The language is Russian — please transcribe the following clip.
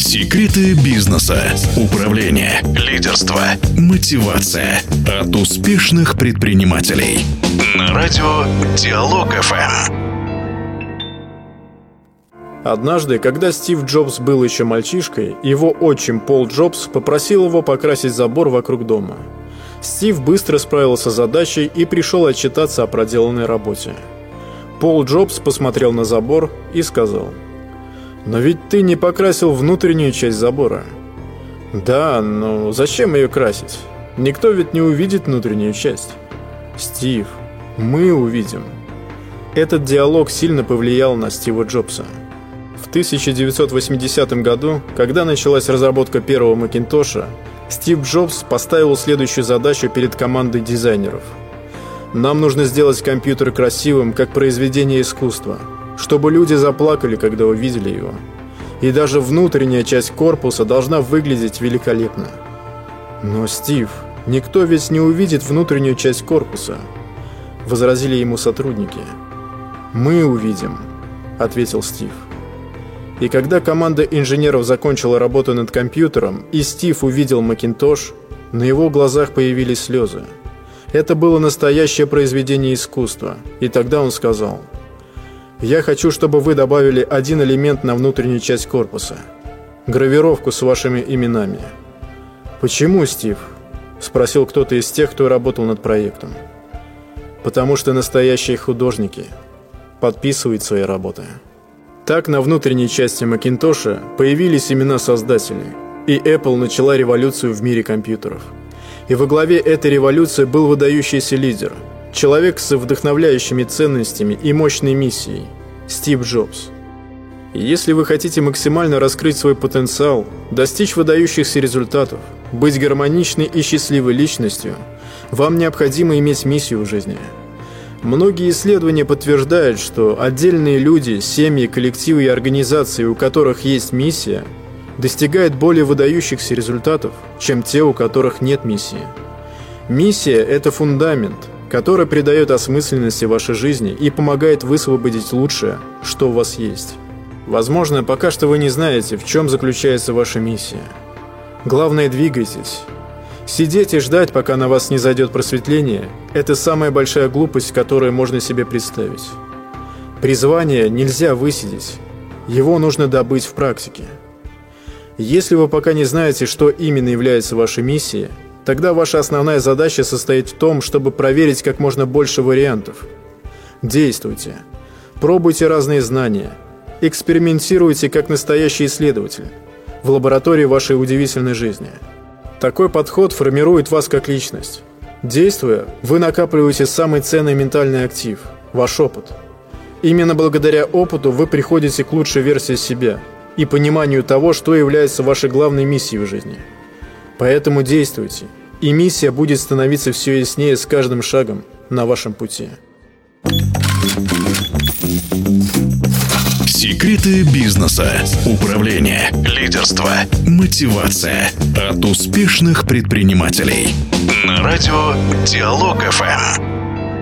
Секреты бизнеса, управления, лидерства, мотивация от успешных предпринимателей. На радио Диалог ФМ. Однажды, когда Стив Джобс был еще мальчишкой, его отчим Пол Джобс попросил его покрасить забор вокруг дома. Стив быстро справился с задачей и пришел отчитаться о проделанной работе. Пол Джобс посмотрел на забор и сказал: «Но ведь ты не покрасил внутреннюю часть забора». «Да, но зачем ее красить? Никто ведь не увидит внутреннюю часть». «Стив, мы увидим». Этот диалог сильно повлиял на Стива Джобса. В 1980 году, когда началась разработка первого Макинтоша, Стив Джобс поставил следующую задачу перед командой дизайнеров. «Нам нужно сделать компьютер красивым, как произведение искусства, чтобы люди заплакали, когда увидели его. И даже внутренняя часть корпуса должна выглядеть великолепно». «Но, Стив, никто ведь не увидит внутреннюю часть корпуса», — возразили ему сотрудники. «Мы увидим», — ответил Стив. И когда команда инженеров закончила работу над компьютером, и Стив увидел Макинтош, на его глазах появились слезы. Это было настоящее произведение искусства, и тогда он сказал: «Я хочу, чтобы вы добавили один элемент на внутреннюю часть корпуса – гравировку с вашими именами». «Почему, Стив?» – спросил кто-то из тех, кто работал над проектом. «Потому что настоящие художники подписывают свои работы». Так на внутренней части Макинтоша появились имена создателей, и Apple начала революцию в мире компьютеров. И во главе этой революции был выдающийся лидер, человек с вдохновляющими ценностями и мощной миссией – Стив Джобс. И если вы хотите максимально раскрыть свой потенциал, достичь выдающихся результатов, быть гармоничной и счастливой личностью, вам необходимо иметь миссию в жизни. Многие исследования подтверждают, что отдельные люди, семьи, коллективы и организации, у которых есть миссия, достигают более выдающихся результатов, чем те, у которых нет миссии. Миссия – это фундамент, который придает осмысленности вашей жизни и помогает высвободить лучшее, что у вас есть. Возможно, пока что вы не знаете, в чем заключается ваша миссия. Главное, двигайтесь. Сидеть и ждать, пока на вас не зайдет просветление – это самая большая глупость, которую можно себе представить. Призвание нельзя высидеть, его нужно добыть в практике. Если вы пока не знаете, что именно является вашей миссией, тогда ваша основная задача состоит в том, чтобы проверить как можно больше вариантов. Действуйте, пробуйте разные знания, экспериментируйте как настоящий исследователь в лаборатории вашей удивительной жизни. Такой подход формирует вас как личность. Действуя, вы накапливаете самый ценный ментальный актив – ваш опыт. Именно благодаря опыту вы приходите к лучшей версии себя и пониманию того, что является вашей главной миссией в жизни. Поэтому действуйте, и миссия будет становиться все яснее с каждым шагом на вашем пути. Секреты бизнеса, управления, лидерства, мотивация от успешных предпринимателей. На радио Диалог ФМ.